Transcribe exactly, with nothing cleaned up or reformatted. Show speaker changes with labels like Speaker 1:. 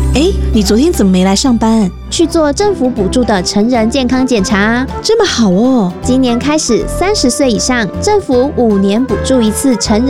Speaker 1: 哎，你昨天怎么没来上班？
Speaker 2: 去做政府补助的成人健康检查。
Speaker 1: 这么好哦！
Speaker 2: 今年开始，三十岁以上，政府五年补助一次成人